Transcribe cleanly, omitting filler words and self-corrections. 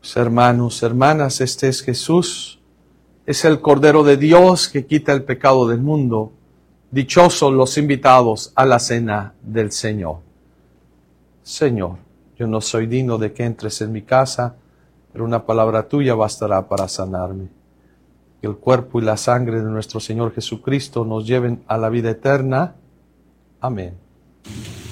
Pues, hermanos, hermanas, este es Jesús, es el Cordero de Dios que quita el pecado del mundo. Dichosos los invitados a la cena del Señor. Señor, yo no soy digno de que entres en mi casa, pero una palabra tuya bastará para sanarme. Que el cuerpo y la sangre de nuestro Señor Jesucristo nos lleven a la vida eterna. Amén.